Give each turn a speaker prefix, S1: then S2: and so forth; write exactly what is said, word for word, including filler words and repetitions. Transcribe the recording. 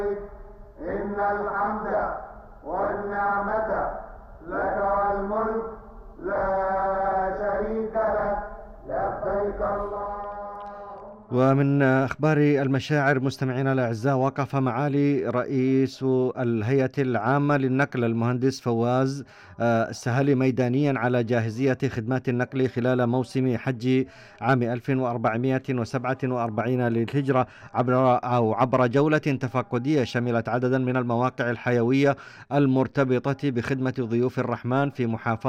S1: إن الحمد والنعمة لك والملك لا شريك لك لبيك اللهم.
S2: ومن أخبار المشاعر مستمعينا الأعزاء، وقف معالي رئيس الهيئة العامة للنقل المهندس فواز آه، السهلي ميدانيا على جاهزية خدمات النقل خلال موسم حج عام ألف وأربعمائة وسبعة وأربعين للهجرة عبر أو عبر جولة تفقدية شملت عددا من المواقع الحيوية المرتبطة بخدمة ضيوف الرحمن في محافظة